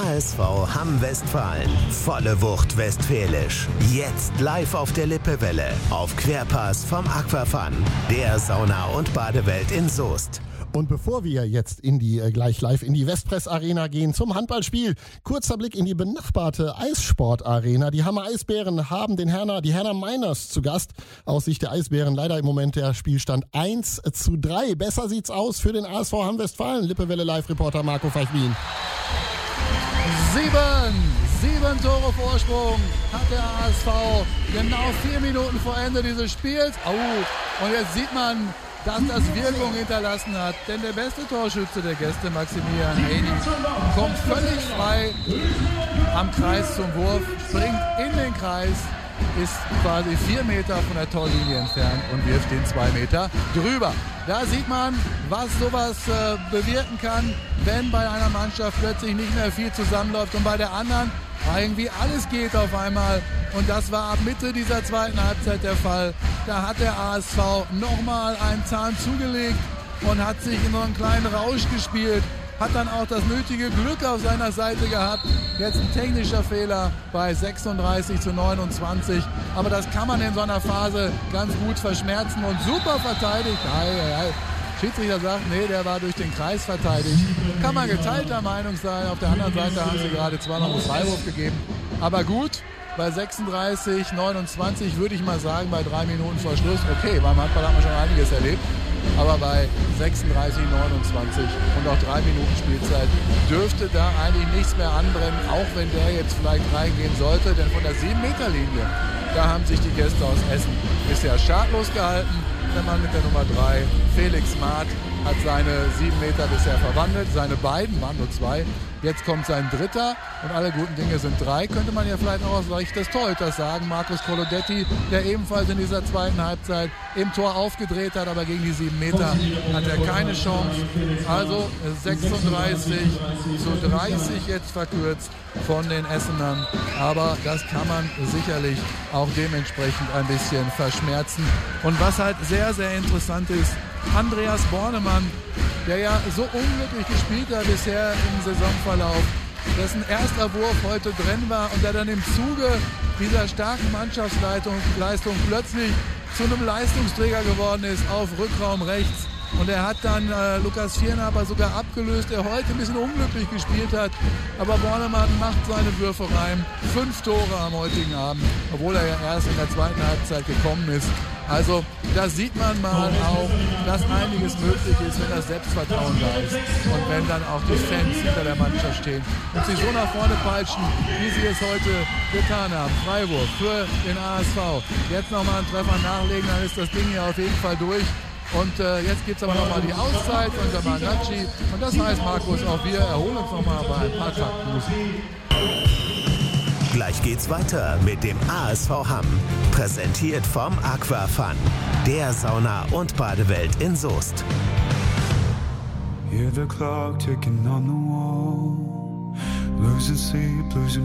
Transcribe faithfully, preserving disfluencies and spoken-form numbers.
A S V Hamm Westfalen. Volle Wucht westfälisch. Jetzt live auf der Lippewelle. Auf Querpass vom Aquafun. Der Sauna- und Badewelt in Soest. Und bevor wir jetzt in die äh, gleich live in die Westpress Arena gehen zum Handballspiel, kurzer Blick in die benachbarte Eissportarena. Die Hammer Eisbären haben den Herner, die Herner Miners zu Gast. Aus Sicht der Eisbären leider im Moment der Spielstand eins zu drei. Besser sieht's aus für den A S V Hamm Westfalen. Lippewelle Live-Reporter Marco Feichwien. Sieben, sieben Tore Vorsprung hat der A S V genau vier Minuten vor Ende dieses Spiels. Oh, und jetzt sieht man, dass das Wirkung hinterlassen hat. Denn der beste Torschütze der Gäste, Maximilian Heini, kommt völlig frei am Kreis zum Wurf, springt in den Kreis, ist quasi vier Meter von der Torlinie entfernt und wirft den zwei Meter drüber. Da sieht man, was sowas äh, bewirken kann, wenn bei einer Mannschaft plötzlich nicht mehr viel zusammenläuft und bei der anderen irgendwie alles geht auf einmal. Und das war ab Mitte dieser zweiten Halbzeit der Fall. Da hat der A S V nochmal einen Zahn zugelegt und hat sich in so einen kleinen Rausch gespielt. Hat dann auch das nötige Glück auf seiner Seite gehabt. Jetzt ein technischer Fehler bei sechsunddreißig zu neunundzwanzig. Aber das kann man in so einer Phase ganz gut verschmerzen und super verteidigt. Ei, ei, ei. Schiedsrichter sagt, nee, der war durch den Kreis verteidigt. Kann man geteilter Meinung sein. Auf der anderen Seite haben sie gerade zwar noch einen Freiwurf gegeben. Aber gut, bei sechsunddreißig, neunundzwanzig würde ich mal sagen, bei drei Minuten vor Schluss. Okay, beim Handball hat man schon einiges erlebt. Aber bei sechsunddreißig, neunundzwanzig und auch drei Minuten Spielzeit dürfte da eigentlich nichts mehr anbrennen, auch wenn der jetzt vielleicht reingehen sollte. Denn von der sieben Meter Linie, da haben sich die Gäste aus Essen bisher schadlos gehalten. Der Mann mit der Nummer drei, Felix Maat, hat seine sieben Meter bisher verwandelt. Seine beiden waren nur zwei. Jetzt kommt sein dritter und alle guten Dinge sind drei. Könnte man ja vielleicht auch aus Sicht des Torhüters sagen. Markus Kolodetti, der ebenfalls in dieser zweiten Halbzeit im Tor aufgedreht hat, aber gegen die sieben Meter hat er keine Chance. Also sechsunddreißig zu dreißig jetzt verkürzt von den Essenern. Aber das kann man sicherlich auch dementsprechend ein bisschen verschmerzen. Und was halt sehr, sehr interessant ist, Andreas Bornemann, der ja so unglücklich gespielt hat bisher im Saisonverlauf, dessen erster Wurf heute drin war und der dann im Zuge dieser starken Mannschaftsleistung Leistung plötzlich zu einem Leistungsträger geworden ist auf Rückraum rechts. Und er hat dann äh, Lukas Viernaber sogar abgelöst, der heute ein bisschen unglücklich gespielt hat. Aber Bornemann macht seine Würfe rein. Fünf Tore am heutigen Abend, obwohl er ja erst in der zweiten Halbzeit gekommen ist. Also da sieht man mal auch, dass einiges möglich ist, wenn das Selbstvertrauen da ist. Und wenn dann auch die Fans hinter der Mannschaft stehen und sie so nach vorne peitschen, wie sie es heute getan haben. Freiwurf für den A S V. Jetzt nochmal einen Treffer nachlegen, dann ist das Ding hier auf jeden Fall durch. Und äh, jetzt gibt es aber nochmal die Auszeit von Samanacci. Und das heißt, Markus, auch wir erholen uns nochmal bei ein paar Takten Musik. Gleich geht's weiter mit dem A S V Hamm. Präsentiert vom Aquafun. Der Sauna- und Badewelt in Soest. Hear the clock ticking on the wall. Losing sleep, losing